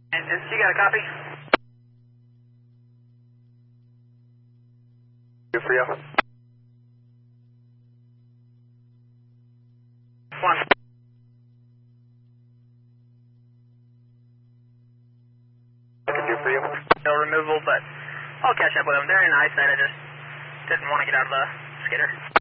And you got a copy? Good for you. One. I can do for you. No removal, but I'll catch up with them. They're in eyesight. I just didn't want to get out of the skidder.